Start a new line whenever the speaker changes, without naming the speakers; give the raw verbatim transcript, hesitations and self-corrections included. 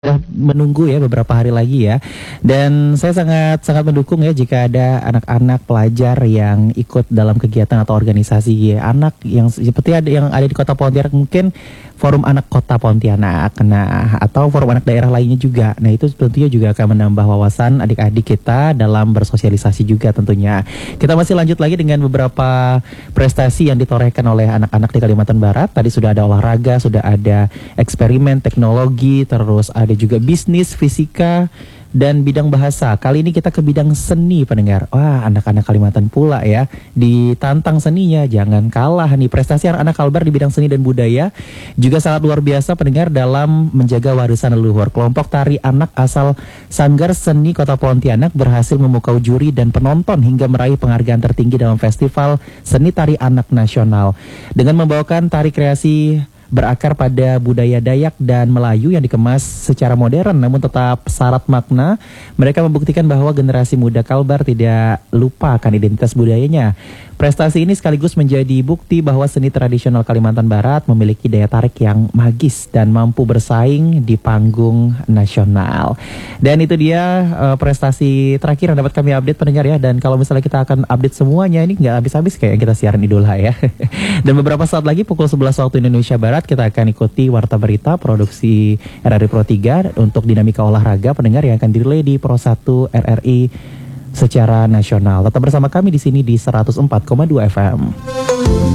Menunggu ya beberapa hari lagi ya. Dan saya sangat sangat mendukung ya jika ada anak-anak pelajar yang ikut dalam kegiatan atau organisasi ya. Anak yang seperti ada yang ada di Kota Pontianak, mungkin Forum Anak Kota Pontianak, nah atau forum anak daerah lainnya juga. Nah itu tentunya juga akan menambah wawasan adik-adik kita dalam bersosialisasi juga tentunya. Kita masih lanjut lagi dengan beberapa prestasi yang ditorehkan oleh anak-anak di Kalimantan Barat. Tadi sudah ada olahraga, sudah ada eksperimen teknologi, terus ada juga bisnis, fisika, dan bidang bahasa. Kali ini kita ke bidang seni, pendengar. Wah, anak-anak Kalimantan pula ya ditantang seninya, jangan kalah nih. Prestasi anak-anak Kalbar di bidang seni dan budaya juga sangat luar biasa, pendengar, dalam menjaga warisan leluhur. Kelompok tari anak asal Sanggar Seni Kota Pontianak berhasil memukau juri dan penonton hingga meraih penghargaan tertinggi dalam Festival Seni Tari Anak Nasional dengan membawakan tari kreasi berakar pada budaya Dayak dan Melayu yang dikemas secara modern namun tetap syarat makna. Mereka membuktikan bahwa generasi muda Kalbar tidak lupa akan identitas budayanya. Prestasi ini sekaligus menjadi bukti bahwa seni tradisional Kalimantan Barat memiliki daya tarik yang magis dan mampu bersaing di panggung nasional. Dan itu dia uh, prestasi terakhir yang dapat kami update, pendengar ya. Dan kalau misalnya kita akan update semuanya, ini nggak habis-habis kayak yang kita siaran Idola ya. Dan beberapa saat lagi pukul sebelas waktu Indonesia Barat kita akan ikuti Warta Berita produksi R R I Pro tiga untuk dinamika olahraga, pendengar, yang akan direlay di Pro satu R R I secara nasional. Tetap bersama kami di sini di seratus empat koma dua F M.